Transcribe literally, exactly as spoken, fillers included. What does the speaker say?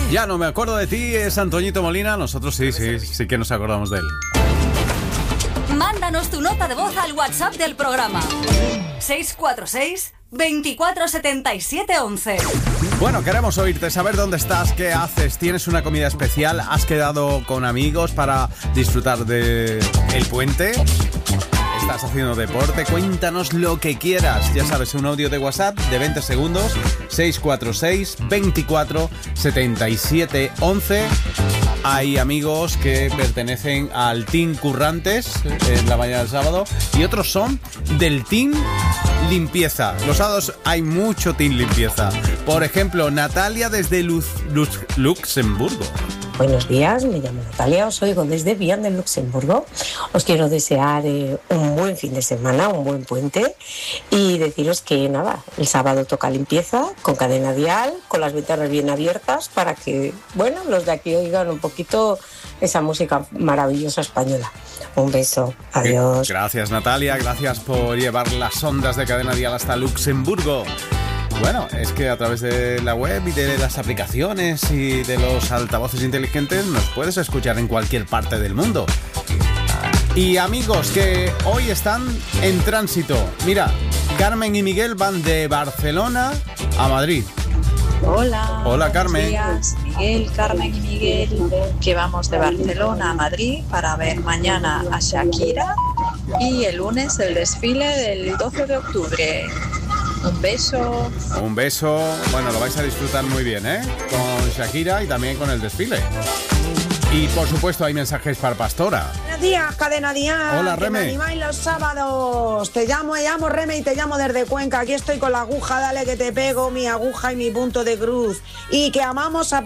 Ya no me acuerdo de ti, es Antoñito Molina. Nosotros sí, sí, sí que nos acordamos de él. Mándanos tu nota de voz al WhatsApp del programa. seis cuatro seis, veinticuatro setenta y siete once. Bueno, queremos oírte, saber dónde estás, qué haces, tienes una comida especial, has quedado con amigos para disfrutar de el puente, estás haciendo deporte, cuéntanos lo que quieras. Ya sabes, un audio de WhatsApp de veinte segundos, seis cuatro seis, veinticuatro setenta y siete once. Hay amigos que pertenecen al Team Currantes en la mañana del sábado y otros son del Team Limpieza. Los sábados hay mucho Team Limpieza. Por ejemplo, Natalia desde Luz, Luz, Luxemburgo. Buenos días, me llamo Natalia, os oigo desde Vian de Luxemburgo. Os quiero desear eh, un buen fin de semana, un buen puente y deciros que nada, el sábado toca limpieza con cadena dial, con las ventanas bien abiertas para que, bueno, los de aquí oigan un poquito esa música maravillosa española. Un beso, adiós. Gracias Natalia, gracias por llevar las ondas de cadena dial hasta Luxemburgo. Bueno, es que a través de la web y de las aplicaciones y de los altavoces inteligentes nos puedes escuchar en cualquier parte del mundo. Y amigos que hoy están en tránsito. Mira, Carmen y Miguel van de Barcelona a Madrid. Hola. Hola, Carmen. Buenos días, Miguel, Carmen y Miguel, que vamos de Barcelona a Madrid para ver mañana a Shakira y el lunes el desfile del doce de octubre. Un beso. Un beso. Bueno, lo vais a disfrutar muy bien, ¿eh? Con Shakira y también con el desfile. Y por supuesto hay mensajes para Pastora. Buenos días, Cadena Dial. Hola, que Reme. me animáis los sábados. Te llamo, me llamo Reme y te llamo desde Cuenca. Aquí estoy con la aguja, dale que te pego, mi aguja y mi punto de cruz. Y que amamos a